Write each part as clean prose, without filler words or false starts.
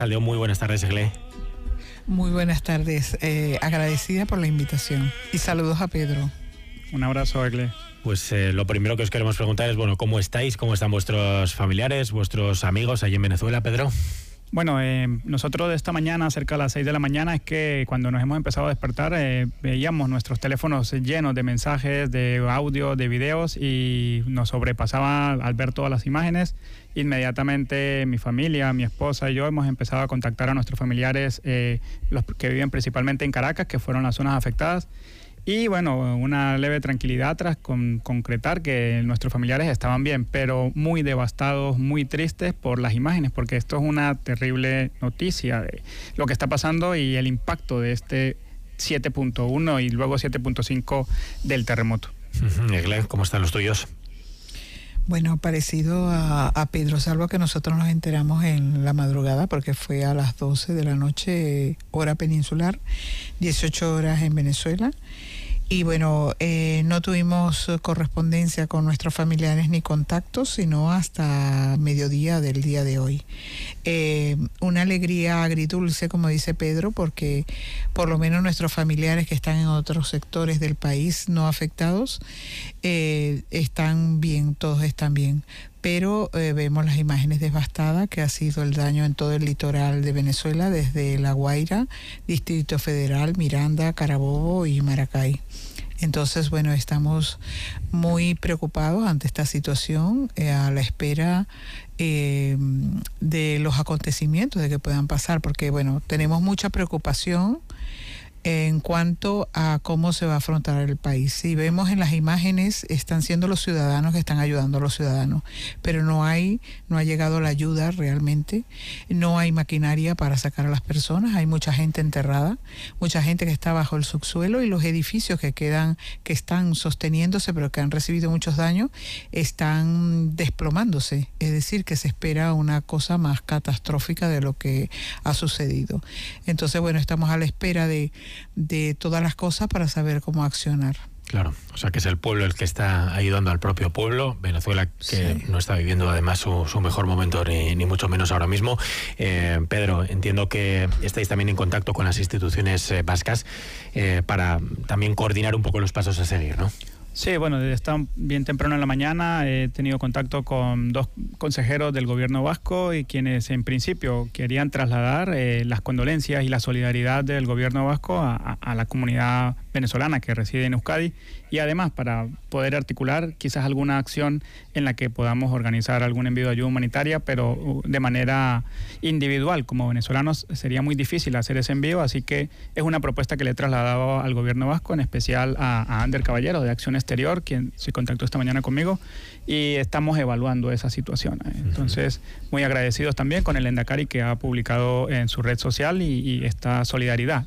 Aldeón, muy buenas tardes, Egle. Muy buenas tardes, agradecida por la invitación y saludos a Pedro. Un abrazo, Egle. Pues lo primero que os queremos preguntar es, bueno, ¿cómo estáis? ¿Cómo están vuestros familiares, vuestros amigos allí en Venezuela, Pedro? Bueno, nosotros de esta mañana, cerca de las 6 de la mañana, es que cuando nos hemos empezado a despertar, veíamos nuestros teléfonos llenos de mensajes, de audio, de videos, y nos sobrepasaba al ver todas las imágenes. Inmediatamente mi familia, mi esposa y yo hemos empezado a contactar a nuestros familiares, los que viven principalmente en Caracas, que fueron las zonas afectadas. Y bueno, una leve tranquilidad tras concretar que nuestros familiares estaban bien, pero muy devastados, muy tristes por las imágenes, porque esto es una terrible noticia de lo que está pasando y el impacto de este 7.1 y luego 7.5 del terremoto. Egle, ¿cómo están los tuyos? Bueno, parecido a Pedro, salvo que nosotros nos enteramos en la madrugada, porque fue a las 12 de la noche, hora peninsular, 18 horas en Venezuela. Y bueno, no tuvimos correspondencia con nuestros familiares ni contactos, sino hasta mediodía del día de hoy. Una alegría agridulce, como dice Pedro, porque por lo menos nuestros familiares que están en otros sectores del país no afectados están bien, todos están bien. Pero vemos las imágenes devastadas que ha sido el daño en todo el litoral de Venezuela, desde La Guaira, Distrito Federal, Miranda, Carabobo y Maracay. Entonces, bueno, estamos muy preocupados ante esta situación, a la espera de los acontecimientos de que puedan pasar, porque, bueno, tenemos mucha preocupación en cuanto a cómo se va a afrontar el país. Si vemos en las imágenes, están siendo los ciudadanos que están ayudando a los ciudadanos, pero no ha llegado la ayuda realmente, no hay maquinaria para sacar a las personas, hay mucha gente enterrada, mucha gente que está bajo el subsuelo, y los edificios que están sosteniéndose, pero que han recibido muchos daños, están desplomándose, es decir, que se espera una cosa más catastrófica de lo que ha sucedido. Entonces, bueno, estamos a la espera de todas las cosas para saber cómo accionar. Claro, o sea que es el pueblo el que está ayudando al propio pueblo, Venezuela, que sí, no está viviendo además su mejor momento, ni mucho menos ahora mismo. Pedro, entiendo que estáis también en contacto con las instituciones vascas para también coordinar un poco los pasos a seguir, ¿no? Sí, bueno, desde bien temprano en la mañana he tenido contacto con 2 consejeros del gobierno vasco, y quienes en principio querían trasladar las condolencias y la solidaridad del gobierno vasco a la comunidad venezolana que reside en Euskadi, y además para poder articular quizás alguna acción en la que podamos organizar algún envío de ayuda humanitaria, pero de manera individual. Como venezolanos sería muy difícil hacer ese envío, así que es una propuesta que le he trasladado al gobierno vasco, en especial a Ander Caballero de Acción Exterior, quien se contactó esta mañana conmigo, y estamos evaluando esa situación. Entonces, muy agradecidos también con el Endacari, que ha publicado en su red social y esta solidaridad.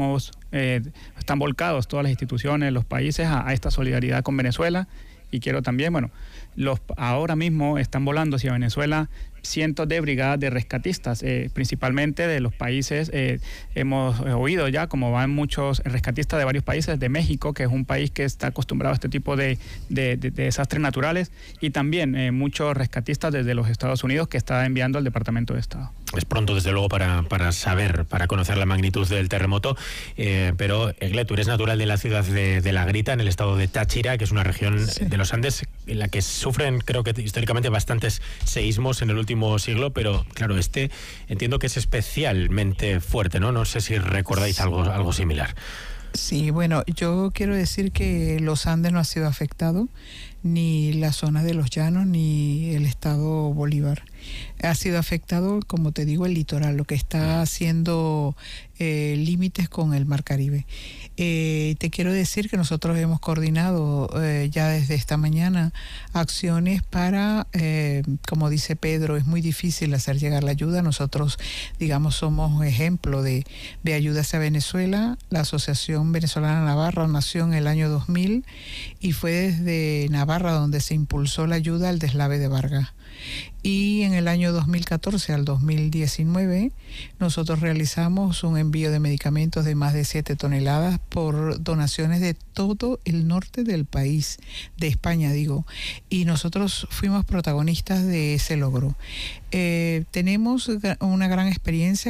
Están volcados todas las instituciones, los países a esta solidaridad con Venezuela, y quiero también, bueno, ahora mismo están volando hacia Venezuela cientos de brigadas de rescatistas, principalmente de los países, hemos oído ya como van muchos rescatistas de varios países, de México, que es un país que está acostumbrado a este tipo de desastres naturales, y también muchos rescatistas desde los Estados Unidos que está enviando al Departamento de Estado. Es pronto, desde luego, para saber, para conocer la magnitud del terremoto, pero Egle, tú eres natural de la ciudad de La Grita, en el estado de Táchira, que es una región de los Andes en la que sufren, creo que históricamente, bastantes seísmos en el último siglo, pero claro, entiendo que es especialmente fuerte, ¿no? No sé si recordáis algo similar. Sí, bueno, yo quiero decir que los Andes no ha sido afectado, ni la zona de los llanos, ni el estado Bolívar. Ha sido afectado, como te digo, el litoral, lo que está haciendo límites con el Mar Caribe. Te quiero decir que nosotros hemos coordinado ya desde esta mañana acciones para, como dice Pedro, es muy difícil hacer llegar la ayuda. Nosotros, digamos, somos un ejemplo de ayuda hacia Venezuela. La Asociación Venezolana Navarra nació en el año 2000 y fue desde Navarra Navarra, donde se impulsó la ayuda al deslave de Vargas. Y en el año 2014 al 2019 nosotros realizamos un envío de medicamentos de más de 7 toneladas por donaciones de todo el norte del país, de España digo, y nosotros fuimos protagonistas de ese logro. Tenemos una gran experiencia